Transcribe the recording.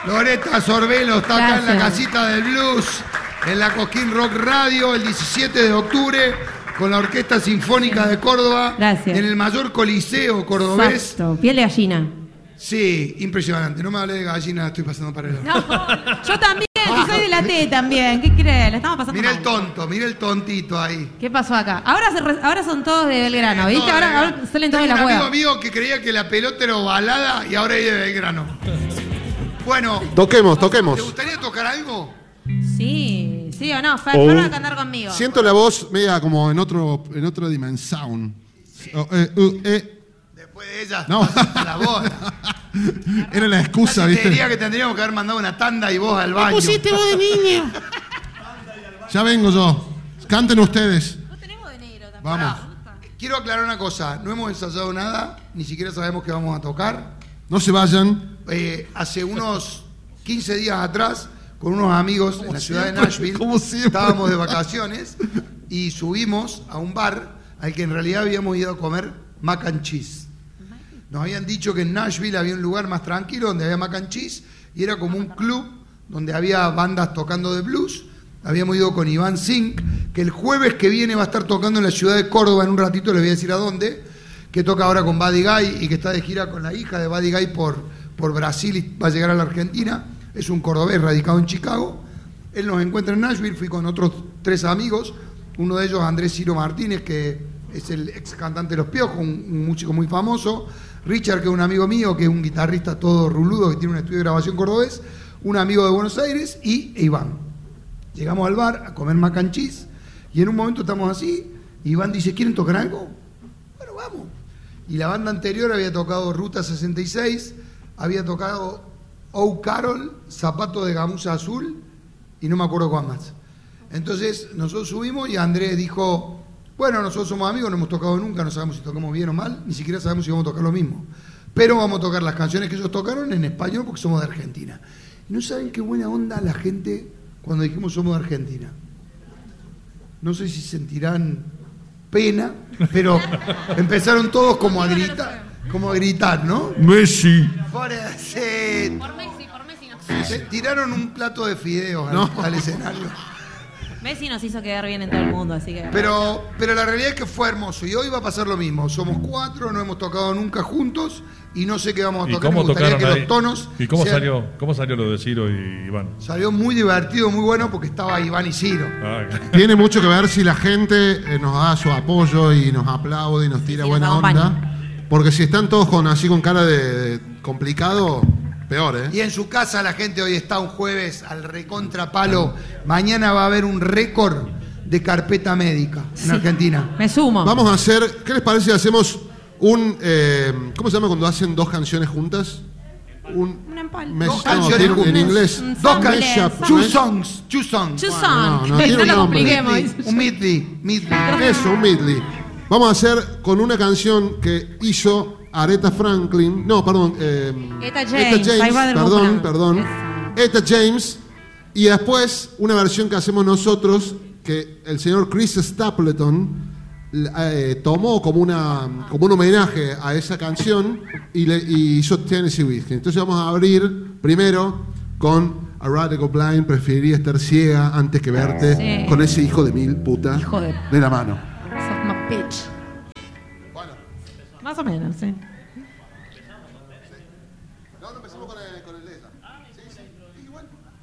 Loretta Sorbelo está acá en la casita del blues, en la Cosquín Rock Radio, el 17 de octubre, con la Orquesta Sinfónica de Córdoba. Gracias. En el mayor coliseo cordobés. Exacto, piel de gallina. Sí, impresionante. No me hablé de gallina, estoy pasando para el otro. No, yo también, y soy de la T también. ¿Qué crees? La estamos pasando Mira mal. el tonto, mira el tontito ahí. ¿Qué pasó acá? Ahora son todos de Belgrano, ¿viste? Ahora salen todos de la Tengo un cueva. amigo mío que creía que la pelota era ovalada y ahora es de Belgrano. Bueno. Toquemos. ¿Te gustaría tocar algo? Sí, sí o no. Fer va a cantar conmigo. Siento la voz media como en otra dimensión. Después de ella, no. la voz. Era la excusa, Te ¿viste? diría que tendríamos que haber mandado una tanda y vos al baño. Pusiste vos de niño. Ya vengo yo. Canten ustedes. No tenemos de negro tampoco. Vamos. Quiero aclarar una cosa. No hemos ensayado nada, ni siquiera sabemos qué vamos a tocar. No se vayan. Hace unos 15 días atrás, con unos amigos en la ciudad de Nashville, estábamos de vacaciones y subimos a un bar al que en realidad habíamos ido a comer mac and cheese. Nos habían dicho que en Nashville había un lugar más tranquilo donde había mac and cheese y era como un club donde había bandas tocando de blues. Habíamos ido con Iván Zink, que el jueves que viene va a estar tocando en la ciudad de Córdoba en un ratito, les voy a decir a dónde, que toca ahora con Buddy Guy y que está de gira con la hija de Buddy Guy por Brasil y va a llegar a la Argentina. Es un cordobés radicado en Chicago. Él nos encuentra en Nashville, fui con otros 3 amigos, uno de ellos Andrés Ciro Martínez, que es el ex cantante de Los Piojos, un músico muy famoso, Richard, que es un amigo mío, que es un guitarrista todo ruludo, que tiene un estudio de grabación cordobés, un amigo de Buenos Aires, y Iván. Llegamos al bar a comer mac and cheese, y en un momento estamos así, y Iván dice, ¿quieren tocar algo? Bueno, vamos. Y la banda anterior había tocado Ruta 66, había tocado Oh Carol, Zapato de Gamuza Azul, y no me acuerdo cuál más. Entonces nosotros subimos y Andrés dijo, bueno, nosotros somos amigos, no hemos tocado nunca, no sabemos si tocamos bien o mal, ni siquiera sabemos si vamos a tocar lo mismo. Pero vamos a tocar las canciones que ellos tocaron en español porque somos de Argentina. Y no saben qué buena onda la gente cuando dijimos somos de Argentina. No sé si sentirán pena, pero empezaron todos como a gritar, ¿no? Messi. Por Messi no. Se tiraron un plato de fideos al escenario. Messi nos hizo quedar bien en todo el mundo, así que... Pero la realidad es que fue hermoso y hoy va a pasar lo mismo. Somos 4, no hemos tocado nunca juntos y no sé qué vamos a tocar. Me gustaría que los tonos... ¿Y cómo salió lo de Ciro y Iván? Salió muy divertido, muy bueno porque estaba Iván y Ciro. Tiene mucho que ver si la gente nos da su apoyo y nos aplaude y nos tira buena onda. Porque si están todos con cara de complicado... Peor, ¿eh? Y en su casa la gente hoy está un jueves al recontrapalo. Mañana va a haber un récord de carpeta médica en Argentina. Me sumo. Vamos a hacer, ¿qué les parece si hacemos un, ¿cómo se llama cuando hacen 2 canciones juntas? Un empalme. 2 canciones juntas. En inglés. 2 canciones. 2 songs. 2 songs. No lo compliquemos. Un medley. Eso, un medley. Vamos a hacer con una canción que hizo Aretha Franklin, Etta James, perdón, Etta James, y después una versión que hacemos nosotros que el señor Chris Stapleton tomó como un homenaje a esa canción y hizo Tennessee Whiskey. Entonces vamos a abrir primero con A Rather Go Blind, preferiría estar ciega antes que verte, con ese hijo de mil puta de la mano. Bitch. Bueno. Más o menos, sí. No, empezamos con el de ella. Sí. Y bueno.